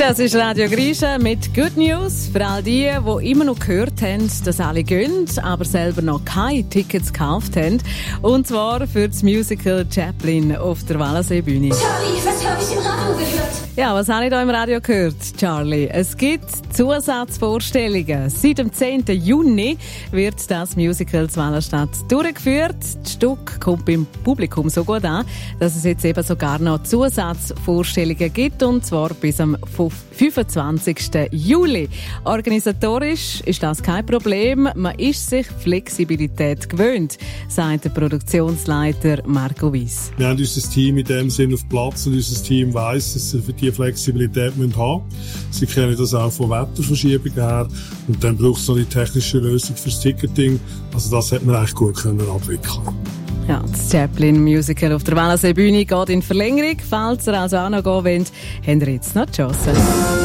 Das ist Radio Grisha mit Good News für all die, die immer noch gehört haben, dass alle gehen, aber selber noch keine Tickets gekauft haben. Und zwar für das Musical Chaplin auf der Wallerseebühne. Charlie, was habe ich im Radio gehört? Ja, was habe ich da im Radio gehört, Charlie? Es gibt Zusatzvorstellungen. Seit dem 10. Juni wird das Musical zu Wallerstadt durchgeführt. Das Stück kommt beim Publikum so gut an, dass es jetzt eben sogar noch Zusatzvorstellungen gibt, und zwar bis am 25. Juli. Organisatorisch ist das kein Problem. Man ist sich Flexibilität gewöhnt, sagt der Produktionsleiter Marco Weiss. Wir haben unser Team in dem Sinn auf Platz, und unser Team weiss, dass sie für die Flexibilität haben müssen. Sie kennen das auch von Wetterverschiebungen her. Und dann braucht es noch die technische Lösung fürs Ticketing. Also das hat man eigentlich gut abwickeln. Ja, das Chaplin Musical auf der Wallerseebühne geht in Verlängerung. Falls ihr also auch noch gehen wollt, habt ihr jetzt noch die Chance.